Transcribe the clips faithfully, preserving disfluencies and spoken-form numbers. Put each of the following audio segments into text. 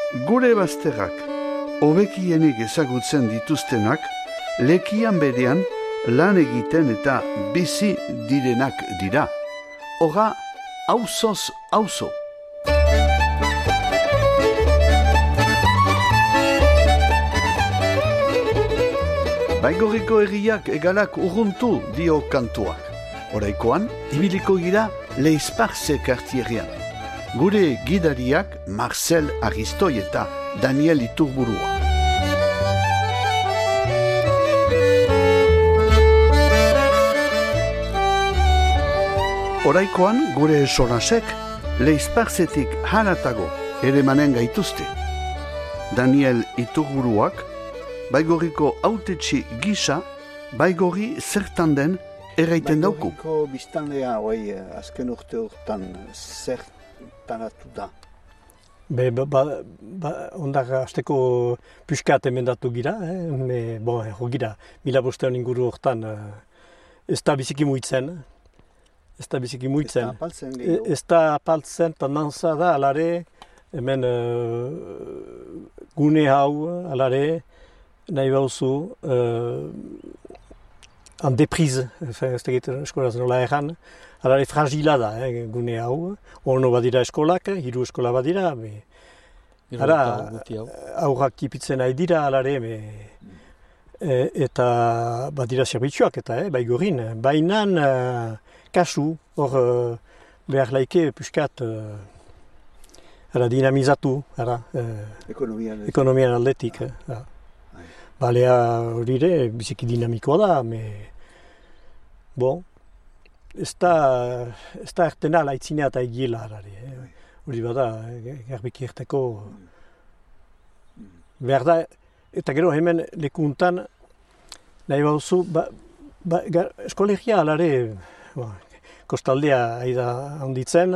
Gure bazterrak, hobekienik ezagutzen dituztenak, lekian berean lan egiten eta bizi direnak dira. Hora, auzoz auzo. Baigorriko herriak egalak urruntu dio kantuak. Oraikoan, ibiliko gira Leizparze kartierrian. Gure gidariak Marcel Aristoi eta Daniel Iturburua. Oraikoan, gure sonasek Leizparzetik hanatago ere manen gaituzte. Daniel Iturburuak, Baigorriko autetxi gisa, Baigorri zertan den erraiten dauku. Baigorriko biztanlea, oi, azken urte urtan zertanatu da. Be, ba, ba, ba, ondak azteko puskat emendatu gira, eh? Me, bon, erro gira, mila bostean inguru hortan ez da biziki muitzen. Ez da biziki muitzen. Ez da apaltzen gehiago. Ez da apaltzen, tendantza da, alare, hemen uh, gune hau, alare, nahi bauzu, uh, en depriz, ez da egiten eskolaz nola erran, alare fragila da, eh, gune hau, ono badira eskolak, hiru eskola badira, me, ara, aurrak tipitzen nahi dira, alare, me, e, eta badira zerbitzuak, eta, eh, Baigorrin, bainan, uh, kasu, hor uh, behar laike puskat uh, ara, dinamizatu, ara, uh, ekonomian, ekonomian aldetik. Uh, Balea horire biziki dinamikoa da, me, bon, ez da, ez da ertena laitzinea eta egiela, hori eh? bada, garbiki erteko, behar da, eta gero hemen lekuntan, nahi bauzu, ba, ba, eskolegia alare, Ba, kostaldea aida handitzen,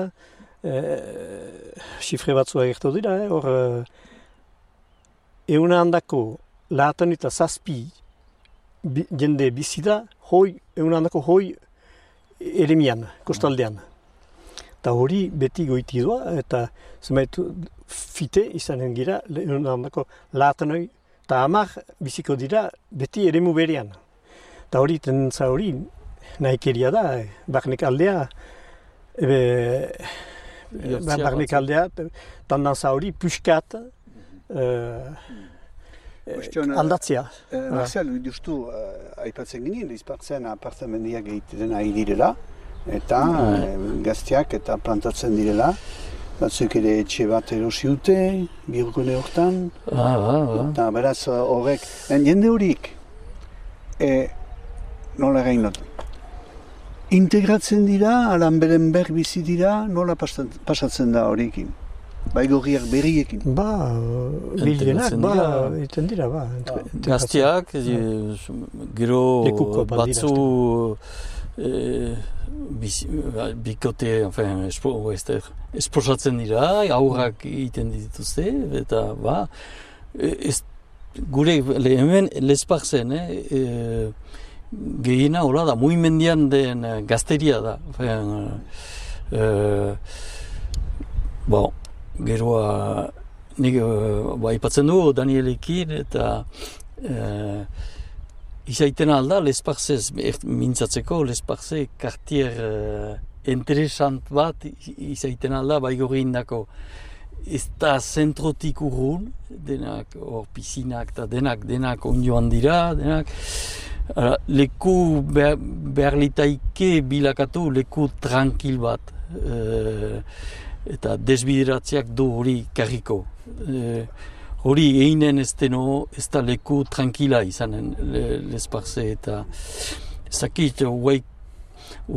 xifre e, batzua egertu dira, eh? hor e, euna handako laatan eta zazpi bi, jende bizida, hoi, euna handako hoi eremian, kostaldean. Eta hori beti goiti doa, eta zemait fite izanen gira, euna handako laatanoi, eta hamar biziko dira beti eremu berean. Eta hori, tendentza hori, nahikeria da, barnek aldea, ebe, barnek aldea, tendantza hori, puskat, uh, aldatzea. Uh, Marcel, justu, uh, aipatzen ginen, Leizpartzen apartamendiak egiten ari direla, eta uh, gazteak eta plantatzen direla, batzuk ere etxe bat erosi dute, birgune hortan, ah, ah, ah. eta beraz horrek, jende horik, e, nola gainot, integratzen dira, alan beren ber bizi dira, nola pasatzen da horiekin? Baigorriak berriekin? Ba, bilenak, ba, iten dira, ba. Gazteak, gero batzu bikote, enfin, esposatzen dira, aurrak egiten dituzte, eta, ba, gure, hemen Leizparzen, eh, gehiena hola da, muimendian den gazteria da. Uh, bon, geroa, nik uh, aipatzen du Danielekin, eta uh, izaiten alda Leizparzez mintzatzeko, Leizparze kartier uh, interesant bat izaiten alda Baigorri indako. Ez da zentrotik urrun, denak, hor piszinak eta denak, denak ondioan dira, denak. Ara, leku behar, behar litaike bilakatu leku tranquil bat, e, eta desbideratziak du hori karriko. E, hori einen ez deno, ez da leku tranquila izanen Leizparze, eta ezakit, huaik